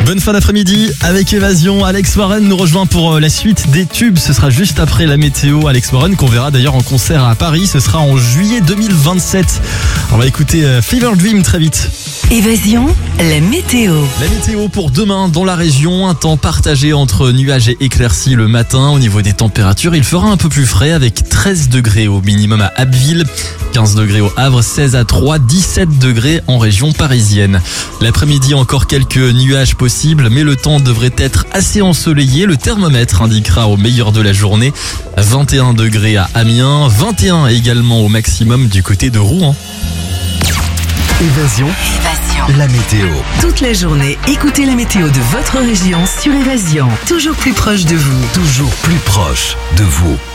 Bonne fin d'après-midi avec Évasion. Alex Warren nous rejoint pour la suite des tubes. Ce sera juste après la météo. Alex Warren qu'on verra d'ailleurs en concert à Paris. Ce sera en juillet 2027. On va écouter Fever Dream très vite. Évasion, la météo. La météo pour demain dans la région, un temps partagé entre nuages et éclaircies le matin. Au niveau des températures, il fera un peu plus frais avec 13 degrés au minimum à Abbeville, 15 degrés au Havre, 16 à Troyes, 17 degrés en région parisienne. L'après-midi, encore quelques nuages possibles, mais le temps devrait être assez ensoleillé. Le thermomètre indiquera au meilleur de la journée 21 degrés à Amiens, 21 également au maximum du côté de Rouen. Évasion, la météo. Toute la journée, écoutez la météo de votre région sur Évasion. Toujours plus proche de vous. Toujours plus proche de vous.